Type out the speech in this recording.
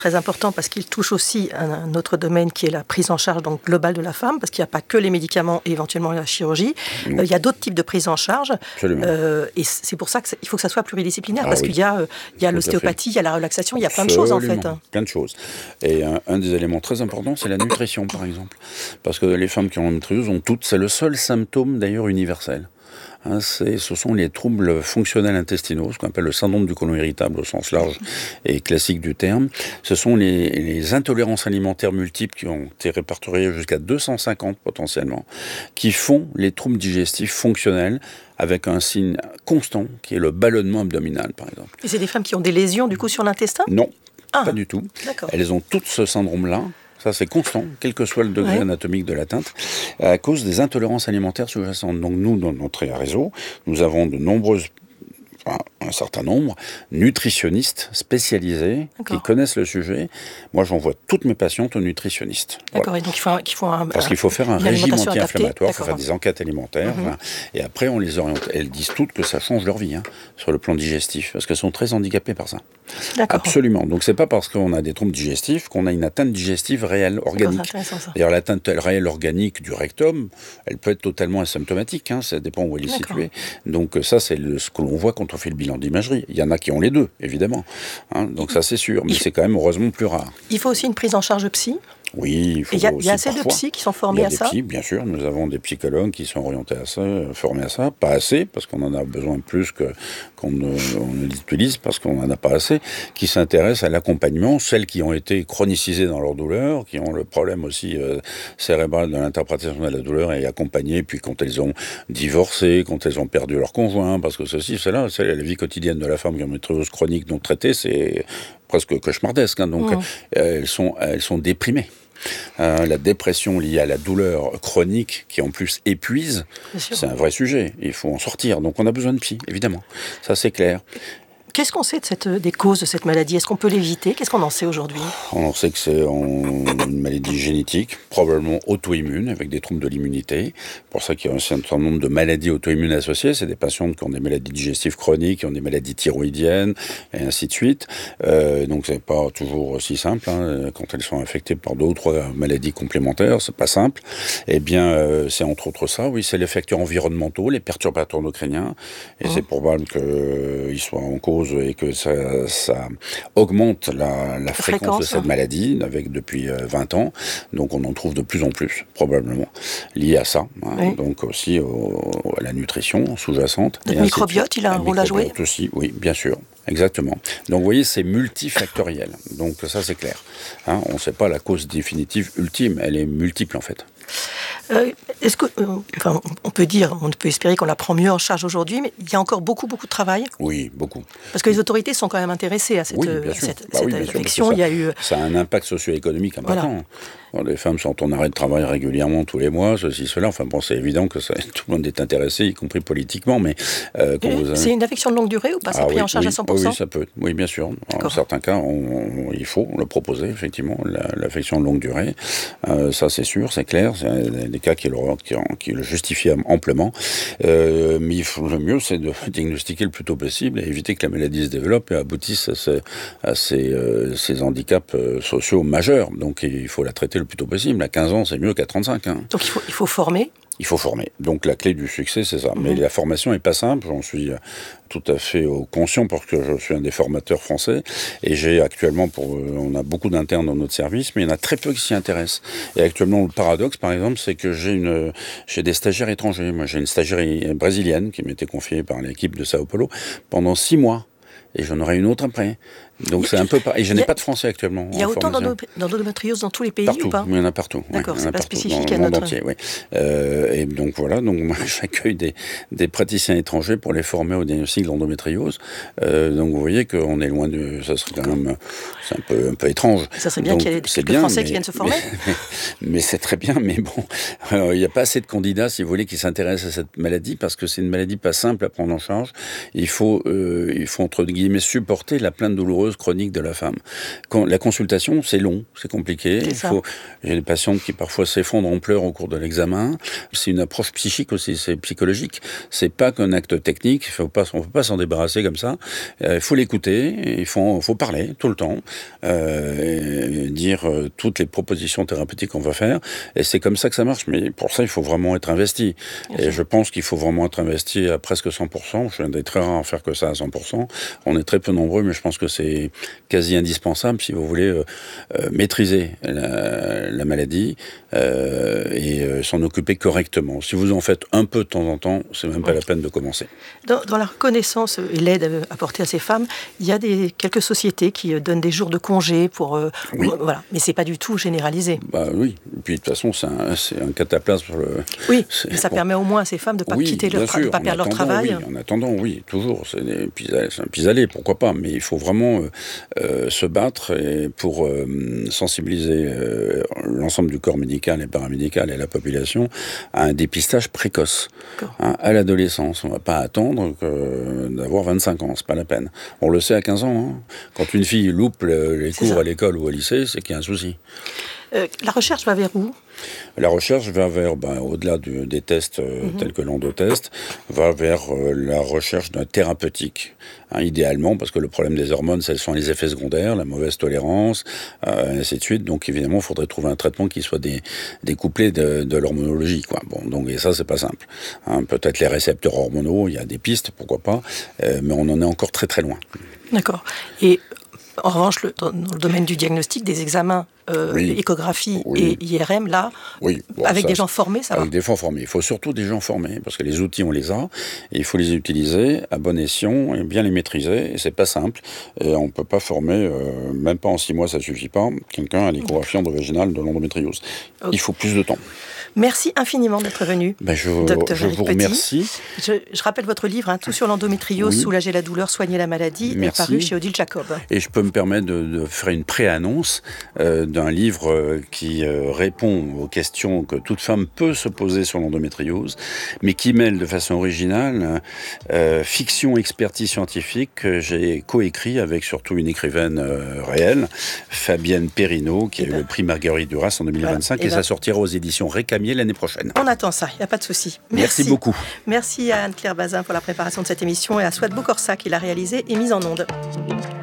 Très important parce qu'il touche aussi un autre domaine qui est la prise en charge donc globale de la femme, parce qu'il n'y a pas que les médicaments et éventuellement la chirurgie. Il y a d'autres types de prise en charge. Et c'est pour ça qu'il faut que ça soit pluridisciplinaire, parce qu'il y a l'ostéopathie, il y a la relaxation, il y a plein de choses en fait. Plein de choses. Et un des éléments très importants, c'est la nutrition par exemple. Parce que les femmes qui ont l'endométriose ont toutes, c'est le seul symptôme d'ailleurs universel. Ce sont les troubles fonctionnels intestinaux, ce qu'on appelle le syndrome du côlon irritable au sens large et classique du terme. Ce sont les intolérances alimentaires multiples qui ont été répertoriées jusqu'à 250 potentiellement, qui font les troubles digestifs fonctionnels avec un signe constant qui est le ballonnement abdominal par exemple. Et c'est des femmes qui ont des lésions du coup sur l'intestin ? Non, pas du tout. D'accord. Elles ont toutes ce syndrome-là. Ça, c'est constant, quel que soit le degré anatomique de l'atteinte, à cause des intolérances alimentaires sous-jacentes. Donc nous, dans notre réseau, nous avons un certain nombre, nutritionnistes spécialisés qui connaissent le sujet. Moi, j'envoie toutes mes patientes aux nutritionnistes. D'accord, et donc parce qu'il faut faire un régime anti-inflammatoire, il faut faire des enquêtes alimentaires, et après, on les oriente. Elles disent toutes que ça change leur vie, sur le plan digestif, parce qu'elles sont très handicapées par ça. D'accord. Absolument. Donc, c'est pas parce qu'on a des troubles digestifs qu'on a une atteinte digestive réelle, organique. D'ailleurs, l'atteinte réelle organique du rectum, elle peut être totalement asymptomatique, ça dépend où elle est située. Donc, ça, c'est ce que l'on voit quand on fait le bilan d'imagerie. Il y en a qui ont les deux, évidemment. Donc ça, c'est sûr. Mais c'est quand même heureusement plus rare. Il faut aussi une prise en charge psy ? Oui, il faut aussi. Il y a assez de psys qui sont formés à ça ? Psys, bien sûr. Nous avons des psychologues qui sont orientés à ça, formés à ça. Pas assez, parce qu'on en a besoin plus qu'on ne l'utilise, parce qu'on n'en a pas assez, qui s'intéressent à l'accompagnement. Celles qui ont été chronicisées dans leur douleur, qui ont le problème aussi cérébral de l'interprétation de la douleur, et accompagnées, puis quand elles ont divorcé, quand elles ont perdu leur conjoint, parce que ceci, cela, c'est la vie quotidienne de la femme qui a une endométriose chronique non traitée, c'est presque cauchemardesque. Donc elles sont déprimées. La dépression liée à la douleur chronique qui en plus épuise, c'est un vrai sujet. Il faut en sortir. Donc on a besoin de psy, évidemment. Ça c'est clair. Qu'est-ce qu'on sait des causes de cette maladie ? Est-ce qu'on peut l'éviter ? Qu'est-ce qu'on en sait aujourd'hui ? On en sait que c'est une maladie génétique, probablement auto-immune, avec des troubles de l'immunité. C'est pour ça qu'il y a un certain nombre de maladies auto-immunes associées. C'est des patients qui ont des maladies digestives chroniques, qui ont des maladies thyroïdiennes, et ainsi de suite. Donc c'est pas toujours aussi simple. Quand elles sont infectées par 2 ou 3 maladies complémentaires, c'est pas simple. Eh bien, c'est entre autres ça. Oui, c'est les facteurs environnementaux, les perturbateurs endocriniens. Et c'est probable qu'ils soient en cause et que ça augmente la fréquence de cette maladie depuis 20 ans. Donc on en trouve de plus en plus, probablement, lié à ça. Donc aussi à la nutrition sous-jacente. Le microbiote, il a un rôle à jouer ? Aussi, oui, bien sûr. Exactement. Donc vous voyez, c'est multifactoriel. Donc ça, c'est clair. On ne sait pas la cause définitive ultime. Elle est multiple, en fait. Est-ce que, on peut espérer qu'on la prend mieux en charge aujourd'hui, mais il y a encore beaucoup de travail. Oui, beaucoup. Parce que les autorités sont quand même intéressées à cette affection. Ça a un impact socio-économique important. Voilà. Les femmes sont en arrêt de travail régulièrement tous les mois, ceci, cela. Enfin bon, c'est évident que tout le monde est intéressé, y compris politiquement, mais... C'est une affection de longue durée ou pas ? C'est pris en charge à 100% ? Oui, ça peut. Oui, bien sûr. Dans certains cas, il faut le proposer, effectivement, l'affection de longue durée. Ça, c'est sûr, c'est clair. C'est des cas qui le justifient amplement. Mais le mieux, c'est de diagnostiquer le plus tôt possible et éviter que la maladie se développe et aboutisse à ces handicaps sociaux majeurs. Donc, il faut la traiter le plus tôt possible. À 15 ans, c'est mieux qu'à 35. Donc, il faut former. Il faut former. Donc la clé du succès, c'est ça. Mais la formation n'est pas simple. J'en suis tout à fait conscient parce que je suis un des formateurs français. Et j'ai actuellement, on a beaucoup d'internes dans notre service, mais il y en a très peu qui s'y intéressent. Et actuellement, le paradoxe, par exemple, c'est que j'ai des stagiaires étrangers. Moi, j'ai une stagiaire brésilienne qui m'était confiée par l'équipe de Sao Paulo pendant 6 mois. Et j'en aurai une autre après. Donc c'est un peu pareil. Et je n'ai pas de français actuellement. Il y a autant d'endométriose dans tous les pays partout, ou pas ? Il y en a partout. D'accord, c'est pas spécifique dans à le monde notre... entier, oui. Et donc voilà, moi j'accueille des praticiens étrangers pour les former au diagnostic de l'endométriose. Donc vous voyez qu'on est loin de... Ça serait quand même... C'est un peu étrange. Ça serait bien qu'il y ait des Français qui viennent se former. Mais c'est très bien, mais bon, il n'y a pas assez de candidats, si vous voulez, qui s'intéressent à cette maladie, parce que c'est une maladie pas simple à prendre en charge. Il faut entre guillemets, supporter la plainte douloureuse l'endométriose chronique de la femme. La consultation, c'est long, c'est compliqué. J'ai des patientes qui parfois s'effondrent en pleurs au cours de l'examen. C'est une approche psychique aussi, c'est psychologique. C'est pas qu'un acte technique. On peut pas s'en débarrasser comme ça. Il faut l'écouter. Il faut parler tout le temps, dire toutes les propositions thérapeutiques qu'on va faire. Et c'est comme ça que ça marche. Mais pour ça, il faut vraiment être investi. Et je pense qu'il faut vraiment être investi à presque 100%. Je viens d'être très rare à faire que ça à 100%. On est très peu nombreux, mais je pense que c'est quasi indispensable si vous voulez maîtriser la maladie et s'en occuper correctement. Si vous en faites un peu de temps en temps, c'est même pas la peine de commencer. Dans la reconnaissance et l'aide apportée à ces femmes, il y a quelques sociétés qui donnent des jours de congé pour... voilà. Mais c'est pas du tout généralisé. Oui. Et puis de toute façon, c'est un cataplasme sur le... Oui, mais ça permet au moins à ces femmes de ne pas quitter de pas perdre leur travail. Oui, en attendant, oui, toujours. C'est un pis-aller, pourquoi pas. Mais il faut vraiment se battre pour sensibiliser l'ensemble du corps médical et paramédical et la population à un dépistage précoce. À l'adolescence. On ne va pas attendre d'avoir 25 ans, c'est pas la peine. On le sait à 15 ans. Hein. Quand une fille loupe les cours à l'école ou au lycée, c'est qu'il y a un souci. La recherche va vers où ? La recherche va vers, au-delà des tests tels que l'endotest, va vers la recherche d'un thérapeutique. Idéalement, parce que le problème des hormones, ce sont les effets secondaires, la mauvaise tolérance, et ainsi de suite. Donc évidemment, il faudrait trouver un traitement qui soit découplé de l'hormonologie, quoi. Et ça, c'est pas simple. Peut-être les récepteurs hormonaux, il y a des pistes, pourquoi pas, mais on en est encore très très loin. D'accord. Et en revanche, dans le domaine du diagnostic, des examens, échographie et IRM, là, avec des gens formés, ça va ? Avec des gens formés. Il faut surtout des gens formés, parce que les outils, on les a, et il faut les utiliser à bon escient et bien les maîtriser, et c'est pas simple. Et on peut pas former, même pas en 6 mois, ça suffit pas, quelqu'un à l'échographie endovaginale de l'endométriose. Il faut plus de temps. Merci infiniment d'être venu, je vous remercie. Je rappelle votre livre, Tout sur l'endométriose, soulager la douleur, soigner la maladie, est paru chez Odile Jacob. Et je peux me permettre de faire une pré-annonce d'un livre qui répond aux questions que toute femme peut se poser sur l'endométriose, mais qui mêle de façon originale fiction, expertise scientifique, que j'ai coécrit avec surtout une écrivaine réelle, Fabienne Perrineau, qui a eu le prix Marguerite Duras en 2025, et ça sortira aux éditions Récamier l'année prochaine. On attend ça, il n'y a pas de souci. Merci beaucoup. Merci à Anne-Claire Bazin pour la préparation de cette émission et à Souad Boukorsa qui l'a réalisée et mise en onde.